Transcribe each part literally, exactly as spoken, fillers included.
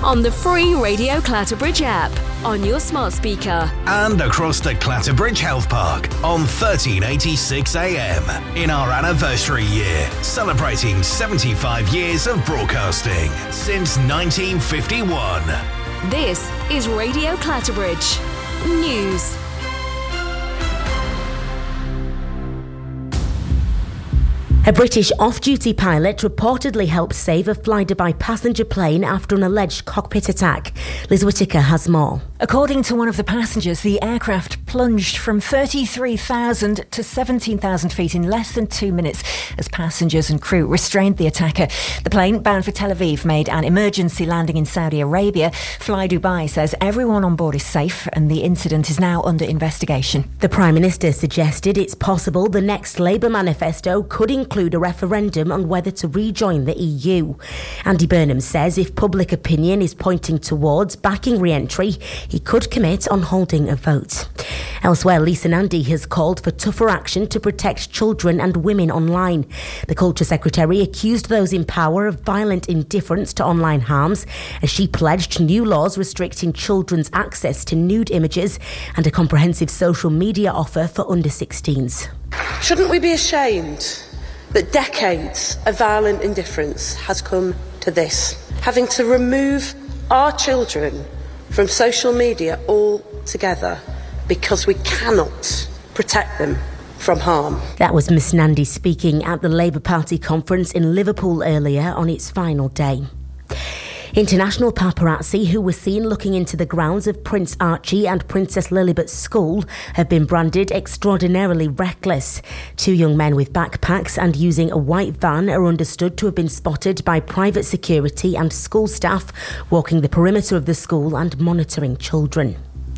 on the free Radio Clatterbridge app, on your smart speaker, and across the Clatterbridge Health Park on thirteen eighty-six A M in our anniversary year, celebrating seventy-five years of broadcasting since nineteen fifty-one. This is Radio Clatterbridge News. A British off-duty pilot reportedly helped save a Fly-Dubai passenger plane after an alleged cockpit attack. Liz Whittaker has more. According to one of the passengers, the aircraft plunged from thirty-three thousand to seventeen thousand feet in less than two minutes as passengers and crew restrained the attacker. The plane, bound for Tel Aviv, made an emergency landing in Saudi Arabia. Fly Dubai says everyone on board is safe and the incident is now under investigation. The Prime Minister suggested it's possible the next Labour manifesto could include include a referendum on whether to rejoin the E U. Andy Burnham says if public opinion is pointing towards backing re-entry, he could commit on holding a vote. Elsewhere, Lisa Nandy has called for tougher action to protect children and women online. The Culture Secretary accused those in power of violent indifference to online harms as she pledged new laws restricting children's access to nude images and a comprehensive social media offer for under sixteens. Shouldn't we be ashamed that decades of violent indifference has come to this, having to remove our children from social media altogether because we cannot protect them from harm? That was Miss Nandy speaking at the Labour Party conference in Liverpool earlier on its final day. International paparazzi who were seen looking into the grounds of Prince Archie and Princess Lilibet's school have been branded extraordinarily reckless. Two young men with backpacks and using a white van are understood to have been spotted by private security and school staff walking the perimeter of the school and monitoring children.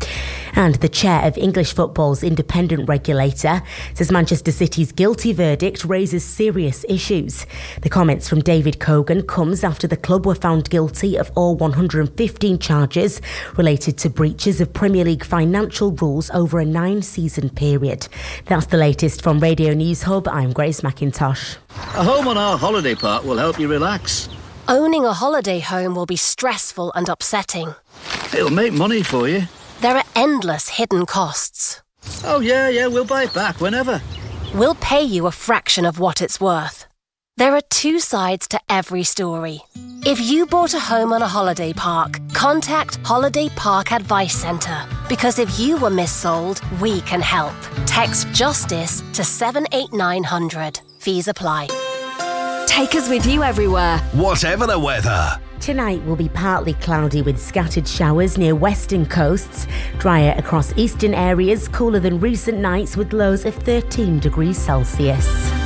And the chair of English football's independent regulator says Manchester City's guilty verdict raises serious issues. The comments from David Cogan comes after the club were found guilty of all one hundred fifteen charges related to breaches of Premier League financial rules over a nine-season period. That's the latest from Radio News Hub. I'm Grace McIntosh. A home on our holiday park will help you relax. Owning a holiday home will be stressful and upsetting. It'll make money for you. There are endless hidden costs. Oh, yeah, yeah, we'll buy it back whenever. We'll pay you a fraction of what it's worth. There are two sides to every story. If you bought a home on a holiday park, contact Holiday Park Advice Centre. Because if you were missold, we can help. Text JUSTICE to seven eight nine hundred. Fees apply. Take us with you everywhere, whatever the weather. Tonight will be partly cloudy with scattered showers near western coasts, drier across eastern areas, cooler than recent nights with lows of thirteen degrees Celsius.